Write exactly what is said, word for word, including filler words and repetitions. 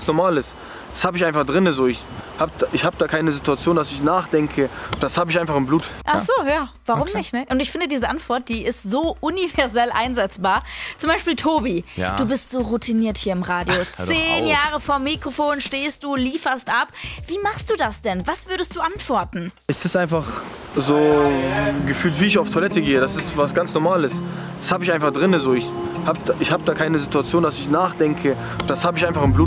ganz normal ist. Das habe ich einfach drin. So. Ich habe ich hab da keine Situation, dass ich nachdenke. Das habe ich einfach im Blut. Ach so, ja. Warum Okay. nicht? Ne? Und ich finde, diese Antwort, die ist so universell einsetzbar. Zum Beispiel Tobi. Ja. Du bist so routiniert hier im Radio. hör doch Zehn auf. Jahre vorm Mikrofon stehst du, lieferst ab. Wie machst du das denn? Was würdest du antworten? Es ist einfach so gefühlt, wie ich auf Toilette gehe. Das ist was ganz Normales. Das habe ich einfach drin. So. Ich habe ich hab da keine Situation, dass ich nachdenke. Das habe ich einfach im Blut.